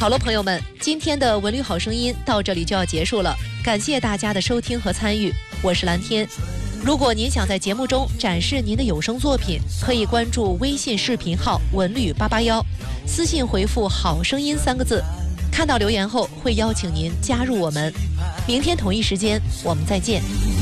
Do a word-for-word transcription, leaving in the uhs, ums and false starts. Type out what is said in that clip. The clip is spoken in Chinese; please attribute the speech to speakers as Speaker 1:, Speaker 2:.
Speaker 1: 好了，朋友们，今天的文旅好声音到这里就要结束了，感谢大家的收听和参与，我是蓝天。如果您想在节目中展示您的有声作品，可以关注微信视频号文旅八八幺，私信回复好声音三个字，看到留言后会邀请您加入我们。明天同一时间我们再见。